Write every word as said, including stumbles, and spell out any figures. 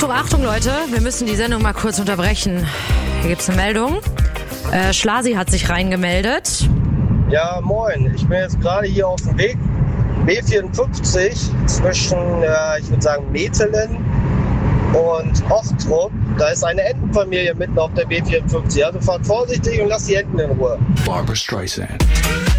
Achtung, Achtung, Leute, wir müssen die Sendung mal kurz unterbrechen. Hier gibt's eine Meldung. Äh, Schlasi hat sich reingemeldet. Ja, moin. Ich bin jetzt gerade hier auf dem Weg B vierundfünfzig zwischen, äh, ich würde sagen, Metelen und Ochtrup. Da ist eine Entenfamilie mitten auf der B vierundfünfzig. Also fahrt vorsichtig und lasst die Enten in Ruhe. Barbra Streisand.